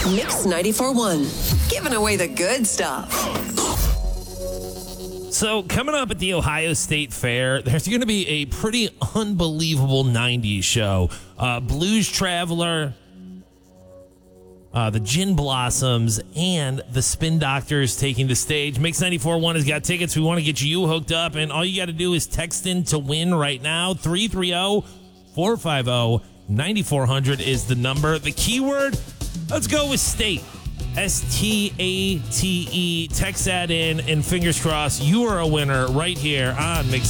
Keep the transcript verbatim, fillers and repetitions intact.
Mix ninety-four point one. Giving away the good stuff. So, coming up at the Ohio State Fair, there's going to be a pretty unbelievable nineties show. Uh, Blues Traveler, uh, the Gin Blossoms, and the Spin Doctors taking the stage. Mix ninety-four point one has got tickets. We want to get you hooked up, and all you got to do is text in to win right now. three three zero, four five zero, nine four zero zero is the number. The keyword, let's go with state. S T A T E. Text that in, and fingers crossed, you are a winner right here on Mix